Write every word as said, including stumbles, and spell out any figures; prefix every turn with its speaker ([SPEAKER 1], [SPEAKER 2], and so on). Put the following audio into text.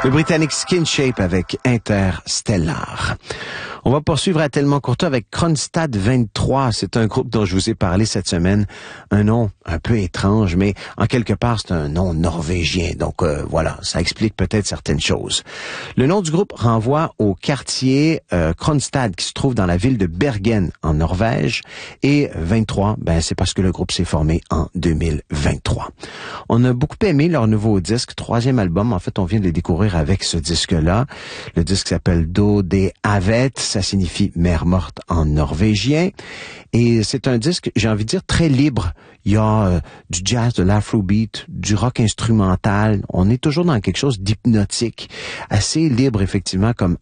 [SPEAKER 1] Le Britannique Skin Shape avec Interstellar. On va poursuivre à Tellement Courtois avec Kronstadt vingt-trois. C'est un groupe dont je vous ai parlé cette semaine. Un nom un peu étrange, mais en quelque part, c'est un nom norvégien. Donc euh, voilà, ça explique peut-être certaines choses. Le nom du groupe renvoie au quartier euh, Kronstadt qui se trouve dans la ville de Bergen en Norvège. Et vingt-trois, ben c'est parce que le groupe s'est formé en deux mille vingt-trois. On a beaucoup aimé leur nouveau disque, troisième album. En fait, on vient de les découvrir avec ce disque-là. Le disque s'appelle Do de Havet. Ça signifie mer morte en norvégien. Et c'est un disque, j'ai envie de dire, très libre. Il y a euh, du jazz, de l'afrobeat, du rock instrumental. On est toujours dans quelque chose d'hypnotique, assez libre effectivement comme